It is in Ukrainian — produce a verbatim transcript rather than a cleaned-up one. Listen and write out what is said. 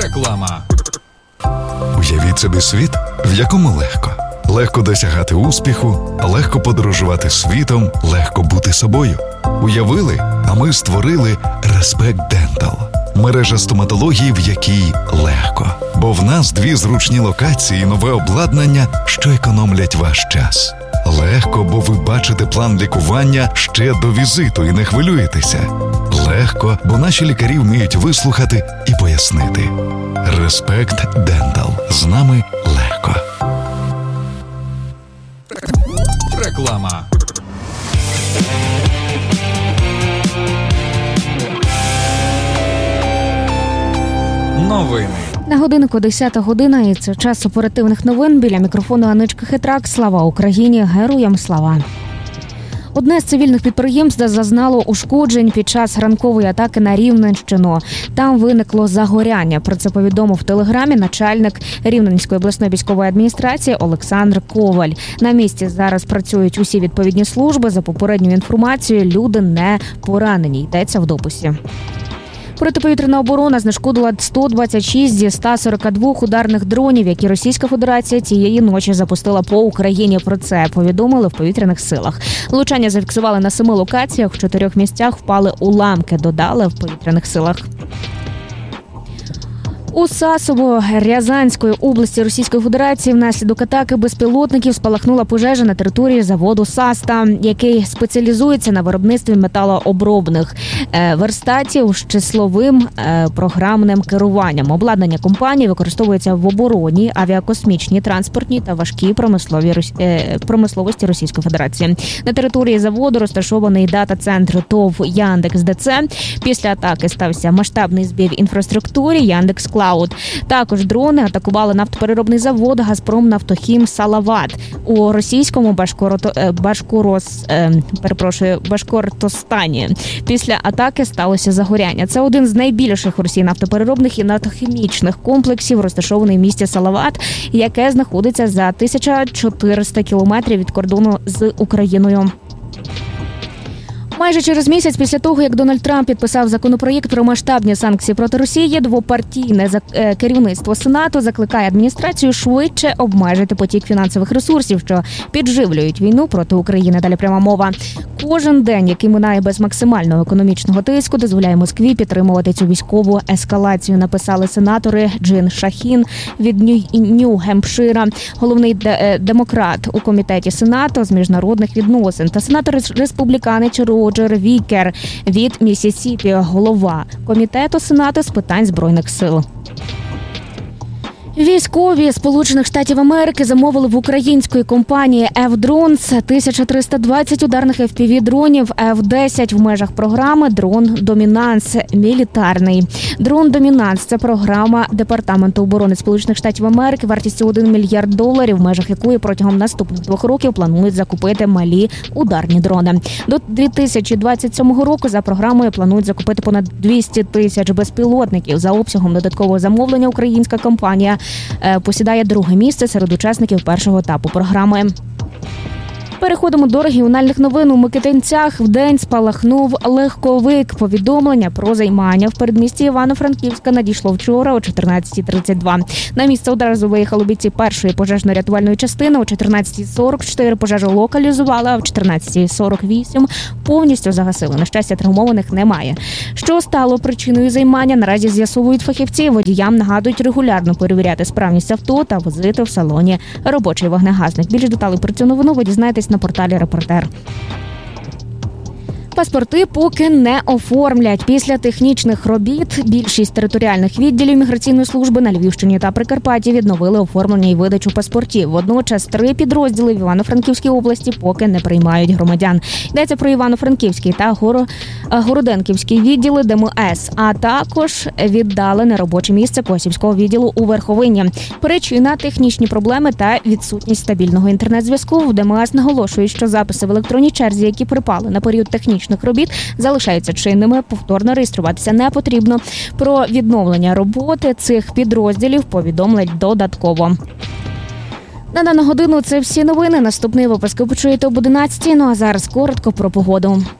Реклама. Уявіть собі світ, в якому легко. Легко досягати успіху, легко подорожувати світом, легко бути собою. Уявили, а ми створили Respect Dental. Мережа стоматології, в якій легко. Бо в нас дві зручні локації і нове обладнання, що економлять ваш час. Легко, бо ви бачите план лікування ще до візиту і не хвилюєтеся. Легко, бо наші лікарі вміють вислухати і пояснити. Respect Dental. З нами легко. Реклама. Новини. На годиннику десята година, і це час оперативних новин. Біля мікрофону Аничка Хитрак. Слава Україні! Героям слава! Одне з цивільних підприємств зазнало ушкоджень під час ранкової атаки на Рівненщину. Там виникло загоряння. Про це повідомив в Телеграмі начальник Рівненської обласної військової адміністрації Олександр Коваль. На місці зараз працюють усі відповідні служби. За попередньою інформацією, люди не поранені. Йдеться в дописі. Протиповітряна оборона знешкодила сто двадцять шість зі ста сорока двох ударних дронів, які Російська Федерація цієї ночі запустила по Україні. Про це повідомили в повітряних силах. Влучання зафіксували на семи локаціях, в чотирьох місцях впали уламки, додали в повітряних силах. У Сасово-Рязанської області Російської Федерації внаслідок атаки безпілотників спалахнула пожежа на території заводу «Саста», який спеціалізується на виробництві металообробних верстатів з числовим програмним керуванням. Обладнання компанії використовується в обороні, авіакосмічній, транспортній та важкій промисловій промисловості Російської Федерації. На території заводу розташований дата-центр ТОВ «Яндекс.ДЦ». Після атаки стався масштабний збій в інфраструктурі «Яндекс Клауд». Також дрони атакували нафтопереробний завод «Газпром Нафтохім Салават» у російському Башкорото, Башкорос, е, перепрошую, Башкортостані. Після атаки сталося загоряння. Це один з найбільших в Росії нафтопереробних і нафтохімічних комплексів, розташований в місті Салават, яке знаходиться за тисяча чотириста кілометрів від кордону з Україною. Майже через місяць після того, як Дональд Трамп підписав законопроєкт про масштабні санкції проти Росії, двопартійне керівництво Сенату закликає адміністрацію швидше обмежити потік фінансових ресурсів, що підживлюють війну проти України. Далі пряма мова. Кожен день, який минає без максимального економічного тиску, дозволяє Москві підтримувати цю військову ескалацію, написали сенатори Джин Шахін від Нью-Гемпшира, головний демократ у комітеті Сенату з міжнародних відносин, та сенатор-республіканець Роджер Вікер від Міссісіпі, голова комітету Сенату з питань Збройних сил. Військові Сполучених Штатів Америки замовили в української компанії F-Drones тисяча триста двадцять ударних еф пі ві-дронів еф десять в межах програми «Дрон Домінанс Мілітарний». «Дрон Домінанс» – це програма Департаменту оборони Сполучених Штатів Америки вартістю один мільярд доларів, в межах якої протягом наступних двох років планують закупити малі ударні дрони. До дві тисячі двадцять сьомого року за програмою планують закупити понад двісті тисяч безпілотників. За обсягом додаткового замовлення українська компанія посідає друге місце серед учасників першого етапу програми. Переходимо до регіональних новин. У Микитинцях вдень спалахнув легковик. Повідомлення про займання в передмісті Івано-Франківська надійшло вчора о чотирнадцята тридцять два. На місце одразу виїхали бійці першої пожежно-рятувальної частини. О чотирнадцята сорок чотири пожежу локалізували, а о чотирнадцята сорок вісім повністю загасили. На щастя, травмованих немає. Що стало причиною займання, наразі з'ясовують фахівці. Водіям нагадують регулярно перевіряти справність авто та возити в салоні робочий вогнегасник. Більше деталей про цю новину ви дізнаєтесь на порталі «Репортер». Паспорти поки не оформлять. Після технічних робіт більшість територіальних відділів міграційної служби на Львівщині та Прикарпатті відновили оформлення і видачу паспортів. Водночас три підрозділи в Івано-Франківській області поки не приймають громадян. Йдеться про Івано-Франківський та Горо... Городенківський відділи Де Ем Ес, а також віддалене робоче місце Косівського відділу у Верховині. Причина – технічні проблеми та відсутність стабільного інтернет-зв'язку. В Де Ем Ес наголошують, що записи в електронній черзі, які припали на період технічних робіт, залишаються чинними, повторно реєструватися не потрібно. Про відновлення роботи цих підрозділів повідомлять додатково. На дану годину це всі новини. Наступний випуск ви почуєте об одинадцятій. Ну а зараз коротко про погоду.